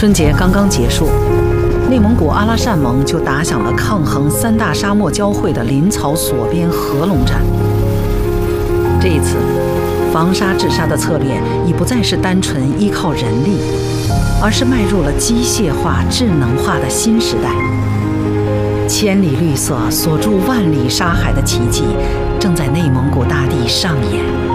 春节刚刚结束，内蒙古阿拉善盟就打响了抗衡三大沙漠交汇的林草索边合龙战。这一次，防沙治沙的策略已不再是单纯依靠人力，而是迈入了机械化、智能化的新时代。千里绿色锁住万里沙海的奇迹，正在内蒙古大地上演。